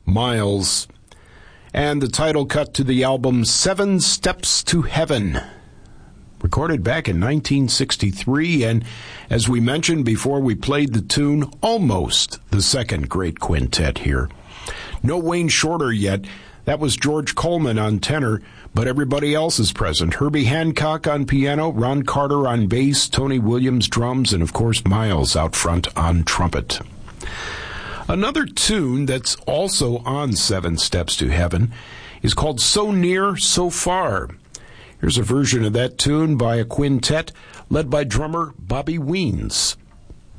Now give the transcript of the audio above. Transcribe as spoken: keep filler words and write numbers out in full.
Miles. And the title cut to the album Seven Steps to Heaven, recorded back in nineteen sixty-three, and as we mentioned before we played the tune, almost the second great quintet here. No Wayne Shorter yet. That was George Coleman on tenor, but everybody else is present. Herbie Hancock on piano, Ron Carter on bass, Tony Williams drums, and of course Miles out front on trumpet. Another tune that's also on Seven Steps to Heaven is called So Near, So Far. Here's a version of that tune by a quintet led by drummer Bobby Weens.